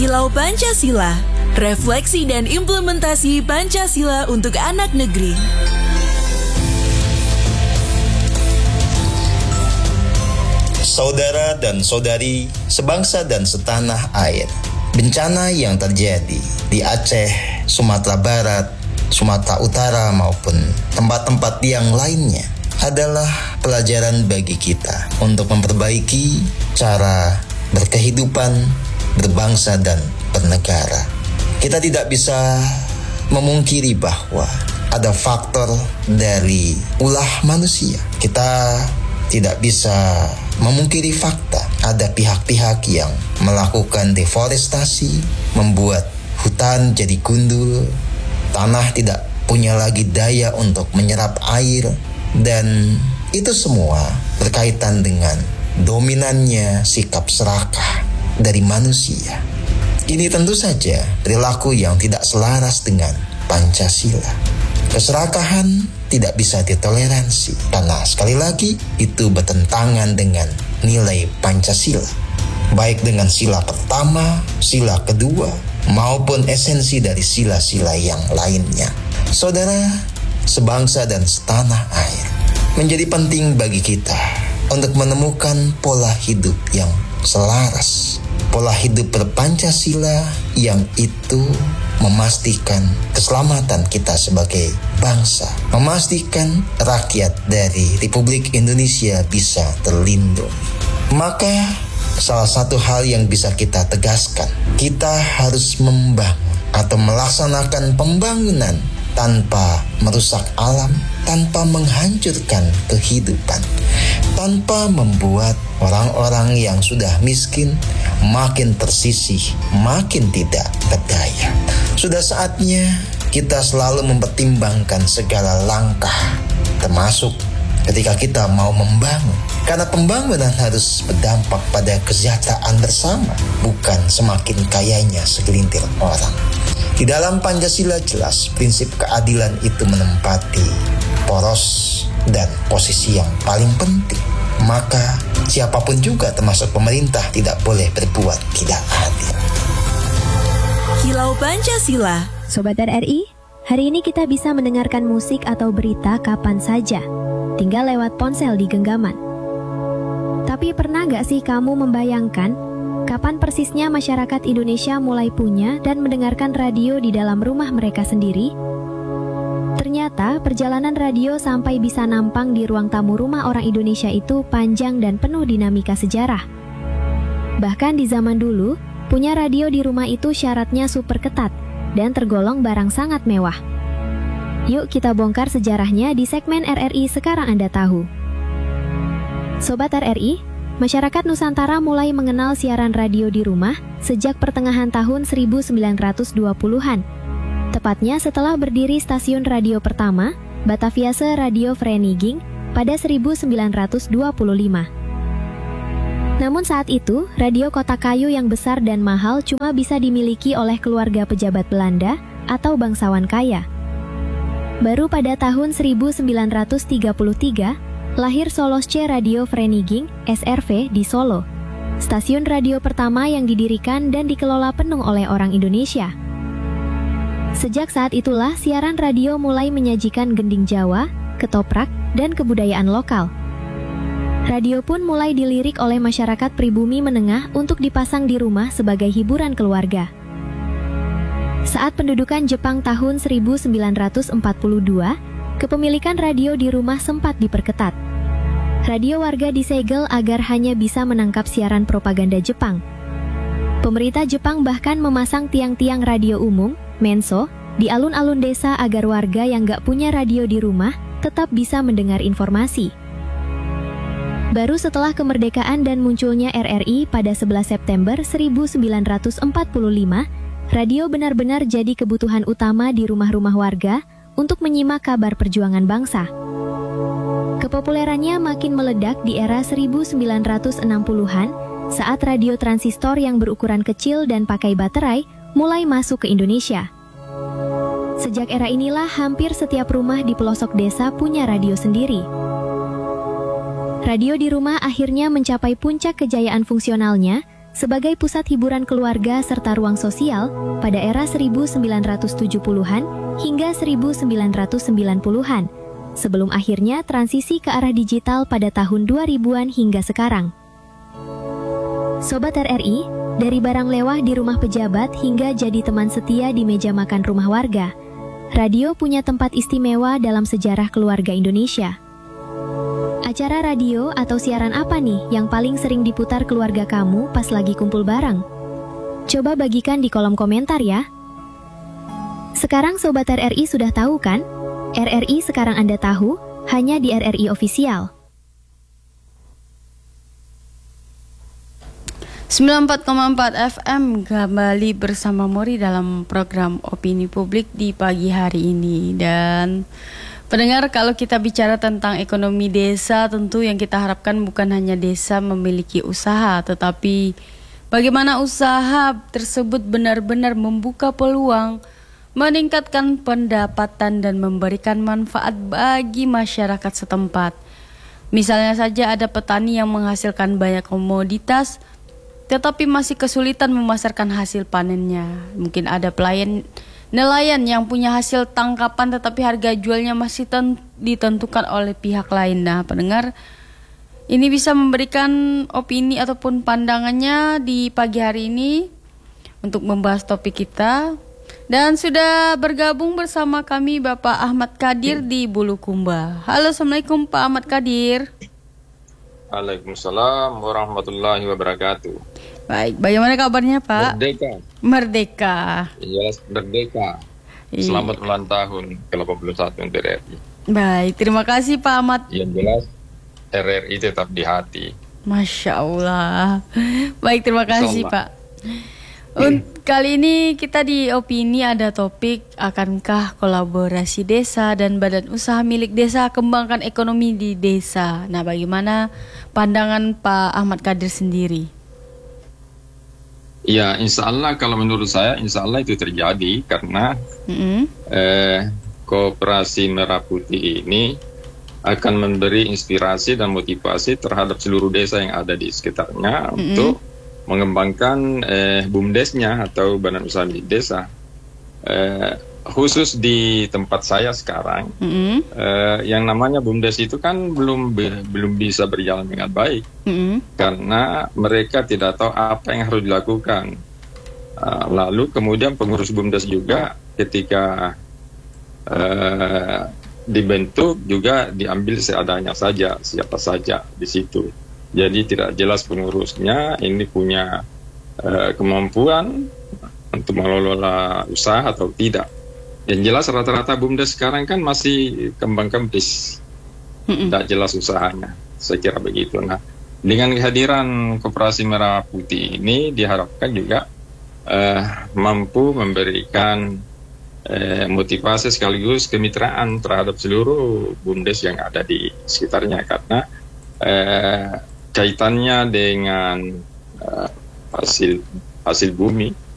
Kilau Pancasila, refleksi dan implementasi Pancasila untuk anak negeri. Saudara dan saudari, sebangsa dan setanah air, bencana yang terjadi di Aceh, Sumatera Barat, Sumatera Utara maupun tempat-tempat yang lainnya adalah pelajaran bagi kita untuk memperbaiki cara berkehidupan, berbangsa dan bernegara. Kita tidak bisa memungkiri bahwa ada faktor dari ulah manusia. Kita tidak bisa memungkiri fakta ada pihak-pihak yang melakukan deforestasi, membuat hutan jadi gundul, tanah tidak punya lagi daya untuk menyerap air, dan itu semua berkaitan dengan dominannya sikap serakah dari manusia. Ini tentu saja perilaku yang tidak selaras dengan Pancasila. Keserakahan tidak bisa ditoleransi karena sekali lagi itu bertentangan dengan nilai Pancasila, baik dengan sila pertama, sila kedua, maupun esensi dari sila-sila yang lainnya. Saudara, sebangsa dan setanah air, menjadi penting bagi kita untuk menemukan pola hidup yang selaras, pola hidup berpancasila yang itu memastikan keselamatan kita sebagai bangsa, memastikan rakyat dari Republik Indonesia bisa terlindungi. Maka salah satu hal yang bisa kita tegaskan, kita harus membangun atau melaksanakan pembangunan tanpa merusak alam, tanpa menghancurkan kehidupan, tanpa membuat orang-orang yang sudah miskin makin tersisih, makin tidak berdaya. Sudah saatnya kita selalu mempertimbangkan segala langkah, termasuk ketika kita mau membangun. Karena pembangunan harus berdampak pada kesejahteraan bersama, bukan semakin kayanya segelintir orang. Di dalam Pancasila jelas prinsip keadilan itu menempati poros dan posisi yang paling penting. Maka siapapun juga termasuk pemerintah tidak boleh berbuat tidak adil. Kilau Pancasila. Sobat RRI, hari ini kita bisa mendengarkan musik atau berita kapan saja, tinggal lewat ponsel di genggaman. Tapi pernah gak sih kamu membayangkan kapan persisnya masyarakat Indonesia mulai punya dan mendengarkan radio di dalam rumah mereka sendiri? Ternyata perjalanan radio sampai bisa nampang di ruang tamu rumah orang Indonesia itu panjang dan penuh dinamika sejarah. Bahkan di zaman dulu, punya radio di rumah itu syaratnya super ketat dan tergolong barang sangat mewah. Yuk kita bongkar sejarahnya di segmen RRI Sekarang Anda Tahu. Sobat RRI, masyarakat Nusantara mulai mengenal siaran radio di rumah sejak pertengahan tahun 1920-an. Tepatnya setelah berdiri stasiun radio pertama, Bataviase Radio Vereniging, pada 1925. Namun saat itu, radio kotak kayu yang besar dan mahal cuma bisa dimiliki oleh keluarga pejabat Belanda atau bangsawan kaya. Baru pada tahun 1933, lahir Solosche Radio Vereniging, SRV, di Solo. Stasiun radio pertama yang didirikan dan dikelola penuh oleh orang Indonesia. Sejak saat itulah siaran radio mulai menyajikan gending Jawa, ketoprak, dan kebudayaan lokal. Radio pun mulai dilirik oleh masyarakat pribumi menengah untuk dipasang di rumah sebagai hiburan keluarga. Saat pendudukan Jepang tahun 1942, kepemilikan radio di rumah sempat diperketat. Radio warga disegel agar hanya bisa menangkap siaran propaganda Jepang. Pemerintah Jepang bahkan memasang tiang-tiang radio umum, Menso, di alun-alun desa agar warga yang gak punya radio di rumah tetap bisa mendengar informasi. Baru setelah kemerdekaan dan munculnya RRI pada 11 September 1945, radio benar-benar jadi kebutuhan utama di rumah-rumah warga untuk menyimak kabar perjuangan bangsa. Kepopulerannya makin meledak di era 1960-an saat radio transistor yang berukuran kecil dan pakai baterai mulai masuk ke Indonesia. Sejak era inilah hampir setiap rumah di pelosok desa punya radio sendiri. Radio di rumah akhirnya mencapai puncak kejayaan fungsionalnya sebagai pusat hiburan keluarga serta ruang sosial pada era 1970-an hingga 1990-an, sebelum akhirnya transisi ke arah digital pada tahun 2000-an hingga sekarang. Sobat RRI, dari barang lewah di rumah pejabat hingga jadi teman setia di meja makan rumah warga, radio punya tempat istimewa dalam sejarah keluarga Indonesia. Acara radio atau siaran apa nih yang paling sering diputar keluarga kamu pas lagi kumpul bareng? Coba bagikan di kolom komentar ya. Sekarang Sobat RRI sudah tahu kan? RRI sekarang Anda tahu, hanya di RRI Official. 94,4 FM kembali bersama Mori dalam program Opini Publik di pagi hari ini. Dan pendengar, kalau kita bicara tentang ekonomi desa, tentu yang kita harapkan bukan hanya desa memiliki usaha, tetapi bagaimana usaha tersebut benar-benar membuka peluang, meningkatkan pendapatan dan memberikan manfaat bagi masyarakat setempat. Misalnya saja ada petani yang menghasilkan banyak komoditas tetapi masih kesulitan memasarkan hasil panennya. Mungkin ada nelayan yang punya hasil tangkapan tetapi harga jualnya masih ditentukan oleh pihak lain. Nah, pendengar, ini bisa memberikan opini ataupun pandangannya di pagi hari ini untuk membahas topik kita. Dan sudah bergabung bersama kami Bapak Ahmad Kadir di Bulukumba. Halo, Assalamualaikum Pak Ahmad Kadir. Waalaikumsalam warahmatullahi wabarakatuh. Baik, bagaimana kabarnya Pak? Merdeka. Iya, merdeka. Selamat ulang tahun ke-81 untuk RRI. Baik, terima kasih Pak Ahmad. Yang jelas RRI tetap di hati. Masya Allah. Baik, terima kasih Pak. Kali ini kita di Opini ada topik, akankah kolaborasi desa dan badan usaha milik desa kembangkan ekonomi di desa? Nah, bagaimana pandangan Pak Ahmad Kadir sendiri? Ya, insya Allah kalau menurut saya, insya Allah itu terjadi karena Koperasi Merah Putih ini akan memberi inspirasi dan motivasi terhadap seluruh desa yang ada di sekitarnya untuk mengembangkan BUMDesnya atau badan usaha milik desa. Khusus di tempat saya sekarang, yang namanya BUMDes itu kan belum bisa berjalan dengan baik karena mereka tidak tahu apa yang harus dilakukan. Lalu kemudian pengurus BUMDes juga ketika dibentuk juga diambil seadanya saja, siapa saja di situ. Jadi tidak jelas pengurusnya ini punya kemampuan untuk mengelola usaha atau tidak. Yang jelas rata-rata BUMDes sekarang kan masih kembang kempis, tidak jelas usahanya. Saya kira begitu. Nah, dengan kehadiran Koperasi Merah Putih ini diharapkan juga mampu memberikan motivasi sekaligus kemitraan terhadap seluruh BUMDes yang ada di sekitarnya karena kaitannya dengan hasil bumi